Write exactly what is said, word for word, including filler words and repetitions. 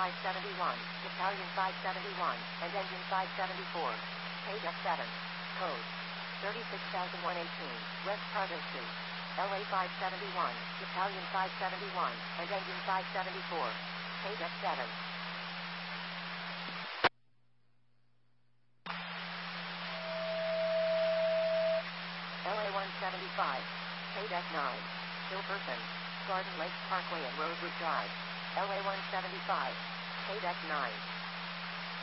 five seventy-one, Battalion five seventy-one, and Engine five seventy-four. Page F seven. Code thirty-six thousand one hundred eighteen, West Cargo Street. L A five seventy-one, Battalion five seventy-one, and Engine five seventy-four. Page F seven. L A one seventy-five. Page F nine. Kilperson. Garden Lakes Parkway and Rosewood Drive. L A one seventy-five. Page F nine.